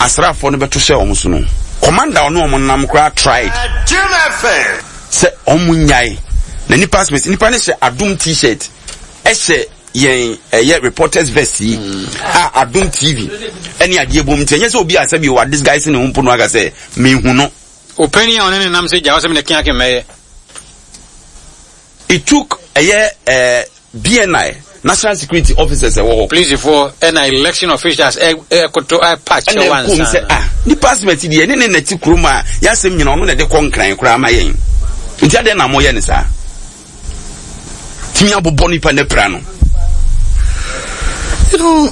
asrafo no beto hye omuso no commander ono omonam kra tried se omunyai na nipa space nipa ne hye adum t-shirt ehye yen reporters vest yi adum tv eni ade ebom tenye se obi asabi o this guy se ne humpo no aga se me hu no opinion on any nam say jawo se me kin ake meye. It took BNI National Security Officers police for an election officials to patch one the passment the ene na ti kroma ya sem nyina ono na de konkran kra ma yen ntia de na moye ne sa timi abobo ni pa ne pra no. You know,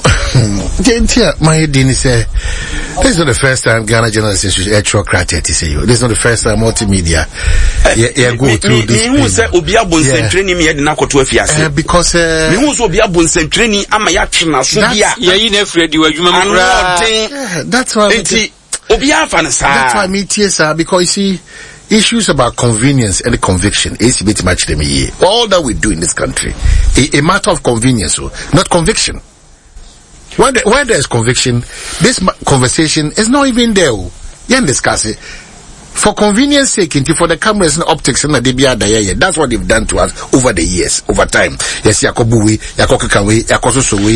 my Dean say this is not the first time Ghana Journalists Institute Etrocratic to say you. This is not the first time multimedia go through this. Me who say obi abonsen training me na koto afiase. Because me who say obi abonsen training ama ya twena so bia. Ye na fredi wadwuma mura. That's why obi afa na sa. That's why me tears are because you see issues about convenience and conviction is a bit much to me. All that we do in this country, a matter of convenience, not conviction. When there's conviction, this conversation is not even there. You can discuss it. For convenience sake, for the cameras and optics and the that's what they've done to us over the years, over time. Yes, Yakobuwi, Yakokakawe, Yakososowe,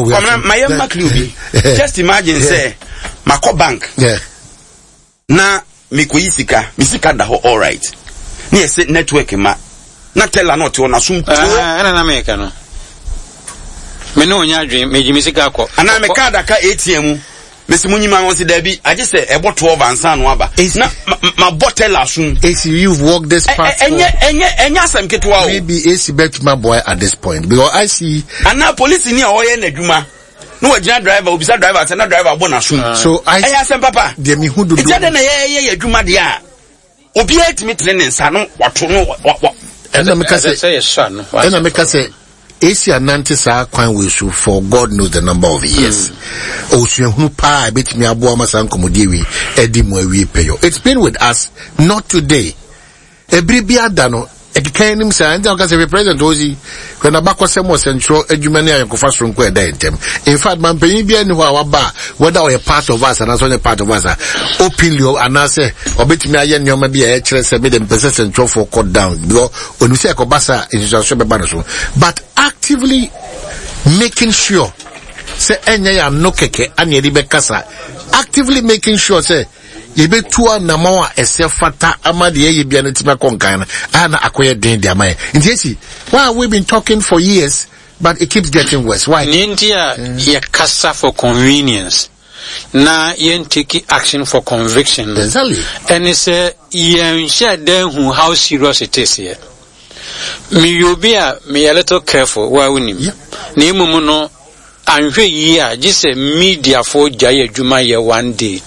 Yakobuwi. Just imagine, say, Mako Bank. Yeah. Na misika da ho all right. Ni ese network ma. Na tell not to na sum. Na make no. Me no nya dwen meji misika akọ ana me card aka ATM mesi munyima won si da bi aje se ebo 12 ansa no aba na ma bottle asun you've walked this path enye asem ketwa o maybe AC bet my boy at this point because I see ana police ni oye na dwuma no wajina driver obisa driver say na driver bo na sun so I asem papa de mi hu do ejade na ye dwuma de a obi atimi training nsa no wato no ena meka say AC Anante sa kwan we so for God knows the number of years. Osuehunu pa betimi abo amasa nkomodi wi edi mo awie peyo. It's been with us not today. Ebribi adano ekikan nim sa anja ka say president ozi when abakose mo central adwuma ne ayankofa soronko eda entem. In fact man panyin bia ni ho awaba whether we part of us and also part of us openly anase obetimi aye nyoma bia e kire se be dem person central for cut down because onu se ekobasa institution be ba so but actively making sure say enya ya no keke ani edi be kasa actively making sure say yebe tuwa na mawa esefata amadi ye bia na tima konkan ana akoye den dia mai ntiesi why we've been talking for years but it keeps getting worse why India ye kasa for convenience na yen take action for conviction exactly and it's yen share then who how serious it is here me a little careful why unim na imumu no anhwe yi a just media for jaye adwuma ye one day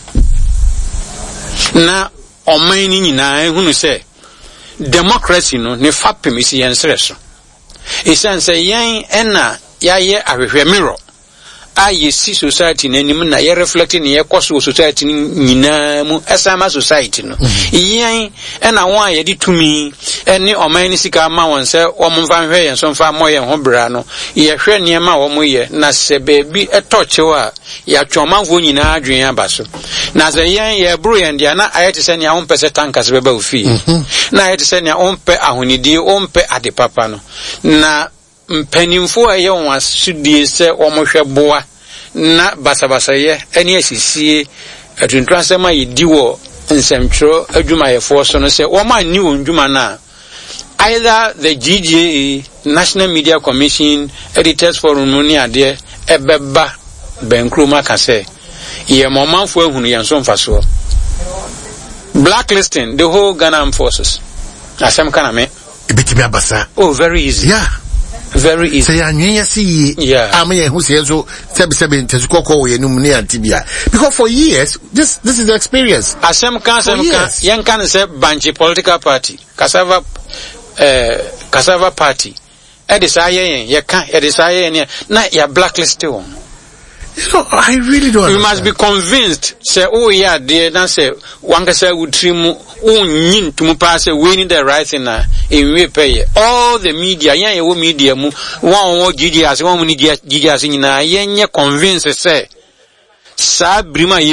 na oman ni nyina ehunu se democracy no ne fapem isi yensere so isan se yen ena yaye ahwehwe mirror aye si society nanim na ye reflect ne ye koso society nyina mu esama society no yen ena won aye di tumi eni oman ni sika ma won se omfa hwe yen so mfa moye ho bra no ye hwe ne ma wo moye na se bebi etochewa ya twomanfo nyina adwen abaso na se yen ye bru yen dia na ayete se ne ahon pese tankas beba ofi na ayete se ne onpe ahonidi onpe adepapa no na mpanimfo aye won asudie se omohwe boa na basabasa ye eni asisie atuntransema yidiwo nsemtro adwuma ye force no se o ma ni ondwuma na either the GGA National Media Commission Editors Forum no ni ade ebeba benkroma ka se ye momanfo ehunu ye nso mfaso blacklisting the whole Ghana Armed Forces asem kana me ebitimi abasa very easy very easy say anwenya see amaye hu say so sebe ntesukoko wo yenum ne antibia because for years this is the experience asem kan yen kan say banchi political party cassava party edisaye ye kan edisaye na ya blacklist one. I really don't you must be convinced say there na say one say utrimu unyin to pass we need the right thing in we pay all the media yan ye media mu one GGS one ni GGS nyina yenye convince say sa brima